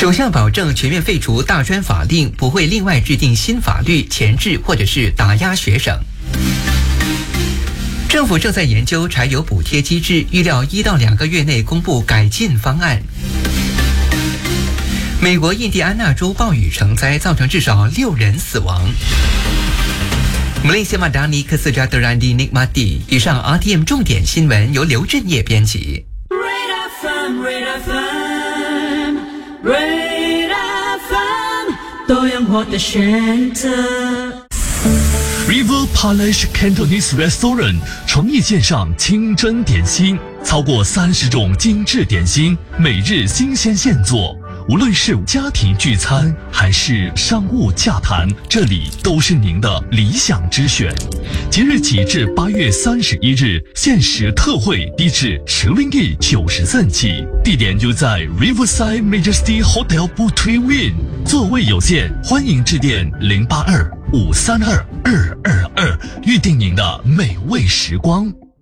首相保证全面废除大专法令，不会另外制定新法律钳制或者是打压学生。政府正在研究柴油补贴机制，预料1到2个月内公布改进方案。美国印第安纳州暴雨成灾，造成至少6人死亡。Malaysia Madani Kesejahteraan di Nikmati。以上 RTM 重点新闻由刘振业编辑。 多样化的选择。 River Palace Cantonese Restaurant 诚意献上清真点心，超过30种精致点心，每日新鲜现做。无论是家庭聚餐还是商务洽谈，这里都是您的理想之选。即日起至8月31日，限时特惠低至10 90 cent 起，地点就在 Riverside Majesty Hotel Puteri Wing， 座位有限，欢迎致电082-532-222，预定您的美味时光。